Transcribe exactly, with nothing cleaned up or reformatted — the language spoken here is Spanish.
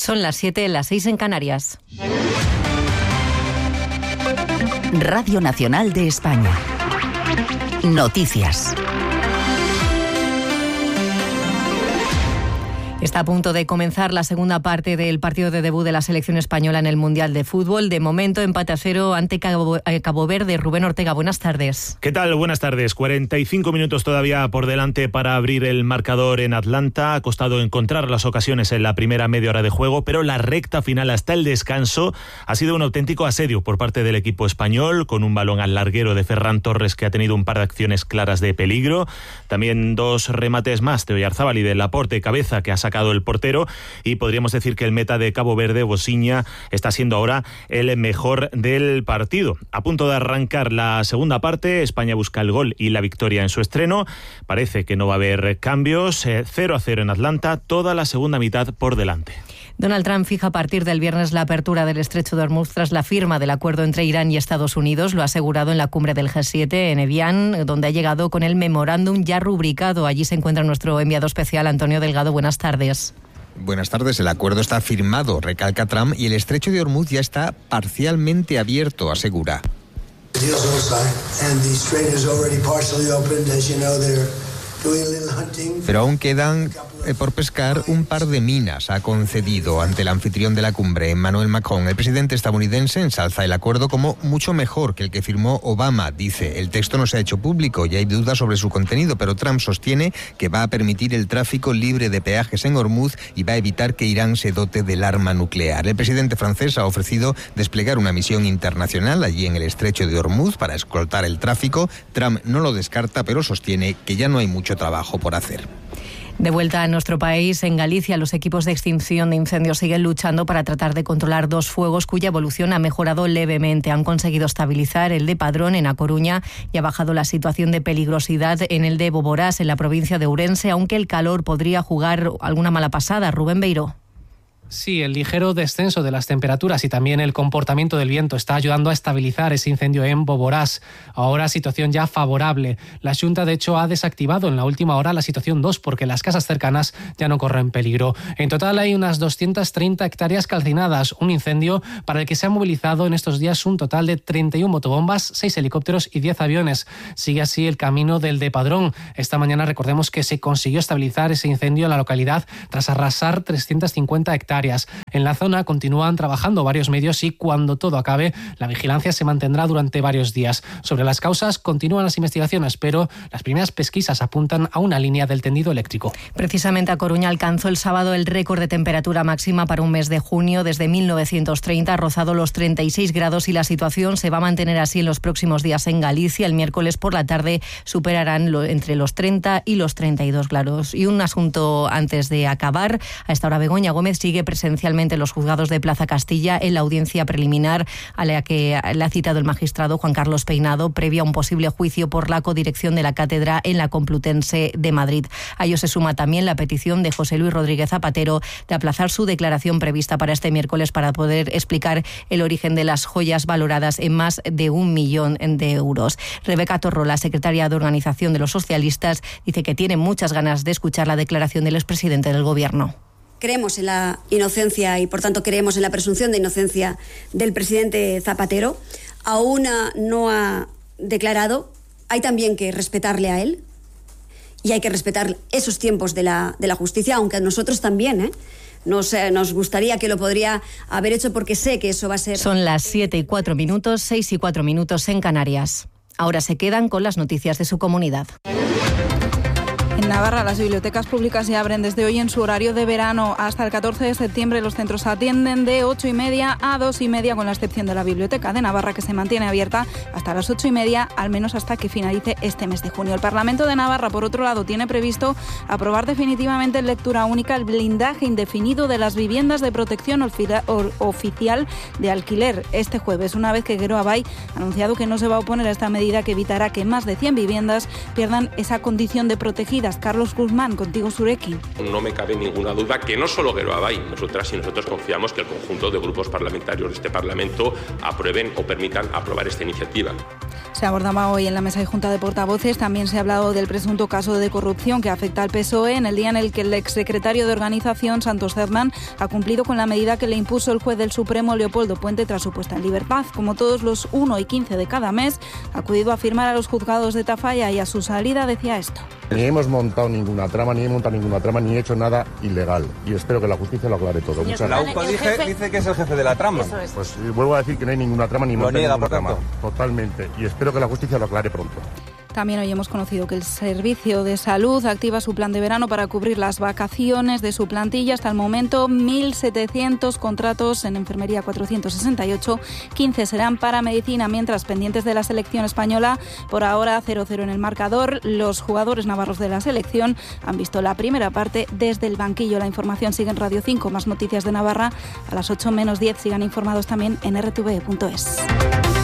Son las siete, las seis en Canarias. Radio Nacional de España. Noticias. Está a punto de comenzar la segunda parte del partido de debut de la selección española en el Mundial de Fútbol. De momento, empate a cero ante Cabo, eh, Cabo Verde. Rubén Ortega, buenas tardes. ¿Qué tal? Buenas tardes. cuarenta y cinco minutos todavía por delante para abrir el marcador en Atlanta. Ha costado encontrar las ocasiones en la primera media hora de juego, pero la recta final hasta el descanso ha sido un auténtico asedio por parte del equipo español, con un balón al larguero de Ferran Torres, que ha tenido un par de acciones claras de peligro. También dos remates más de Oyarzábal y de Laporte, cabeza, que ha sacado el portero, y podríamos decir que el meta de Cabo Verde, Bosiña, está siendo ahora el mejor del partido. A punto de arrancar la segunda parte, España busca el gol y la victoria en su estreno. Parece que no va a haber cambios. cero a cero en Atlanta, toda la segunda mitad por delante. Donald Trump fija a partir del viernes la apertura del estrecho de Hormuz tras la firma del acuerdo entre Irán y Estados Unidos. Lo ha asegurado en la cumbre del G siete en Evian, donde ha llegado con el memorándum ya rubricado. Allí se encuentra nuestro enviado especial, Antonio Delgado. Buenas tardes. Buenas tardes. El acuerdo está firmado, recalca Trump, y el estrecho de Hormuz ya está parcialmente abierto, asegura. Pero aún quedan eh, por pescar un par de minas, ha concedido ante el anfitrión de la cumbre, Emmanuel Macron. El presidente estadounidense ensalza el acuerdo como mucho mejor que el que firmó Obama. Dice, el texto no se ha hecho público y hay dudas sobre su contenido, pero Trump sostiene que va a permitir el tráfico libre de peajes en Hormuz y va a evitar que Irán se dote del arma nuclear. El presidente francés ha ofrecido desplegar una misión internacional allí en el estrecho de Hormuz para escoltar el tráfico. Trump no lo descarta, pero sostiene que ya no hay mucho trabajo por hacer. De vuelta a nuestro país, en Galicia, los equipos de extinción de incendios siguen luchando para tratar de controlar dos fuegos cuya evolución ha mejorado levemente. Han conseguido estabilizar el de Padrón en A Coruña y ha bajado la situación de peligrosidad en el de Boborás, en la provincia de Ourense, aunque el calor podría jugar alguna mala pasada. Rubén Beiró. Sí, el ligero descenso de las temperaturas y también el comportamiento del viento está ayudando a estabilizar ese incendio en Boborás. Ahora situación ya favorable. La Xunta, de hecho, ha desactivado en la última hora la situación dos porque las casas cercanas ya no corren peligro. En total hay unas doscientas treinta hectáreas calcinadas, un incendio para el que se han movilizado en estos días un total de treinta y una motobombas, seis helicópteros y diez aviones. Sigue así el camino del de Padrón. Esta mañana recordemos que se consiguió estabilizar ese incendio en la localidad tras arrasar trescientas cincuenta hectáreas. En la zona continúan trabajando varios medios y cuando todo acabe, la vigilancia se mantendrá durante varios días. Sobre las causas continúan las investigaciones, pero las primeras pesquisas apuntan a una línea del tendido eléctrico. Precisamente A Coruña alcanzó el sábado el récord de temperatura máxima para un mes de junio desde mil novecientos treinta, ha rozado los treinta y seis grados y la situación se va a mantener así en los próximos días en Galicia. El miércoles por la tarde superarán lo, entre los treinta y los treinta y dos grados. Y un asunto antes de acabar. A esta hora Begoña Gómez sigue presencialmente en los juzgados de Plaza Castilla en la audiencia preliminar a la que le ha citado el magistrado Juan Carlos Peinado previa a un posible juicio por la codirección de la cátedra en la Complutense de Madrid. A ello se suma también la petición de José Luis Rodríguez Zapatero de aplazar su declaración prevista para este miércoles para poder explicar el origen de las joyas valoradas en más de un millón de euros. Rebeca Torro, la secretaria de Organización de los Socialistas, dice que tiene muchas ganas de escuchar la declaración del expresidente del Gobierno. Creemos en la inocencia y, por tanto, creemos en la presunción de inocencia del presidente Zapatero. Aún no ha declarado. Hay también que respetarle a él y hay que respetar esos tiempos de la, de la justicia, aunque a nosotros también, ¿eh? Nos, eh, nos gustaría que lo podría haber hecho porque sé que eso va a ser... Son las siete y cuatro minutos, seis y cuatro minutos en Canarias. Ahora se quedan con las noticias de su comunidad. En Navarra, las bibliotecas públicas se abren desde hoy en su horario de verano. Hasta el catorce de septiembre los centros atienden de ocho y media a dos y media, con la excepción de la Biblioteca de Navarra, que se mantiene abierta hasta las ocho y media, al menos hasta que finalice este mes de junio. El Parlamento de Navarra, por otro lado, tiene previsto aprobar definitivamente en lectura única el blindaje indefinido de las viviendas de protección oficial de alquiler este jueves, una vez que Guero Abay ha anunciado que no se va a oponer a esta medida que evitará que más de cien viviendas pierdan esa condición de protegidas. Carlos Guzmán, contigo Sureki. No me cabe ninguna duda que no solo Guero Abay, nosotras y nosotros confiamos que el conjunto de grupos parlamentarios de este Parlamento aprueben o permitan aprobar esta iniciativa. Se abordaba hoy en la mesa de Junta de Portavoces. También se ha hablado del presunto caso de corrupción que afecta al P S O E en el día en el que el exsecretario de Organización, Santos Cerdán, ha cumplido con la medida que le impuso el juez del Supremo, Leopoldo Puente, tras su puesta en libertad. Como todos los uno y quince de cada mes, ha acudido a firmar a los juzgados de Tafalla y a su salida decía esto. Ni hemos montado ninguna trama, ni he montado ninguna trama, ni he hecho nada ilegal. Y espero que la justicia lo aclare todo. Muchas gracias. La U C O dice, dice que es el jefe de la trama. Es. Pues vuelvo a decir que no hay ninguna trama, ni monta ninguna trama. Totalmente. Y espero que la justicia lo aclare pronto. También hoy hemos conocido que el Servicio de Salud activa su plan de verano para cubrir las vacaciones de su plantilla. Hasta el momento, mil setecientos contratos en enfermería, cuatrocientos sesenta y ocho, quince serán para medicina, mientras pendientes de la selección española, por ahora cero cero en el marcador. Los jugadores navarros de la selección han visto la primera parte desde el banquillo. La información sigue en Radio cinco, más noticias de Navarra a las ocho menos diez. Sigan informados también en r t v punto es.